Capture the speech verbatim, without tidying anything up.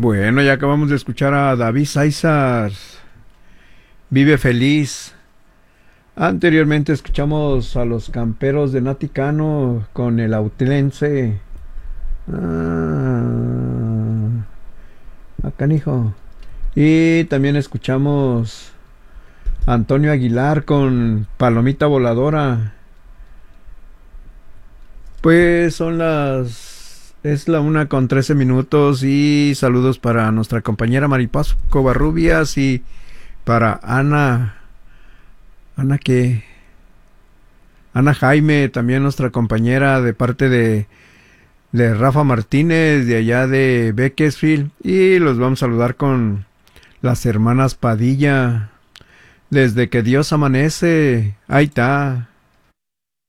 Bueno, ya acabamos de escuchar a David César, Vive Feliz. Anteriormente escuchamos a los Camperos de Naticano con el Autlense. Ah, acá, hijo. Y también escuchamos a Antonio Aguilar con Palomita Voladora. Pues son las... Es la una con trece minutos y saludos para nuestra compañera Mariposa Covarrubias y para Ana... Ana que... Ana Jaime, también nuestra compañera de parte de, de Rafa Martínez, de allá de Bakersfield. Y los vamos a saludar con las hermanas Padilla. Desde que Dios amanece, ahí está.